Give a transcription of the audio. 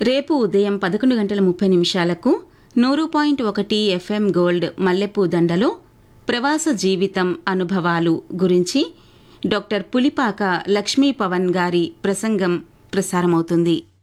రేపు ఉదయం 11:30 100.1 FM gold మల్లెపూ దండలో ప్రవాస జీవితం అనుభవాలు గురించి డాక్టర్ పులిపాక లక్ష్మీ పవన్ గారి ప్రసంగం ప్రసారమవుతుంది.